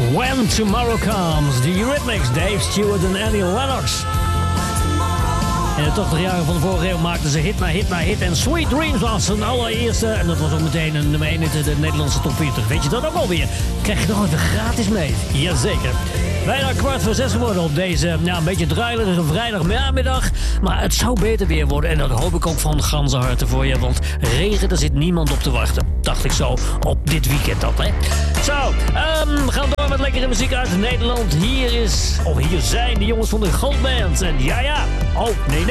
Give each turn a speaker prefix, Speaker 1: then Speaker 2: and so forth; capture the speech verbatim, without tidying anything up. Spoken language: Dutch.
Speaker 1: When Tomorrow Comes. The Eurythmics, Dave Stewart en Annie Lennox. In de tachtig jaren van de vorige eeuw maakten ze hit na hit na hit. En Sweet Dreams was hun allereerste. En dat was ook meteen een nummer één in de Nederlandse top veertig. Weet je dat ook alweer? Krijg je nog even gratis mee. Jazeker. Bijna kwart voor zes geworden op deze ja, een beetje druilerige vrijdagmiddag. Maar het zou beter weer worden. En dat hoop ik ook van ganse harte voor je. Want regen, daar zit niemand op te wachten. Dacht ik zo op dit weekend dat, hè. Zo, um, we gaan door met lekkere muziek uit Nederland. Hier is, of hier zijn de jongens van de Goldband. En ja, ja. Oh, nee, nee.